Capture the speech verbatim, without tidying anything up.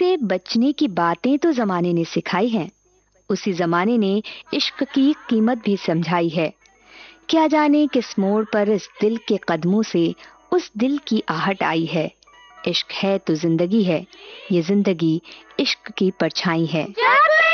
से बचने की बातें तो जमाने ने सिखाई हैं, उसी जमाने ने इश्क की कीमत भी समझाई है। क्या जाने किस मोड़ पर इस दिल के कदमों से उस दिल की आहट आई है। इश्क है तो जिंदगी है, ये जिंदगी इश्क की परछाई है।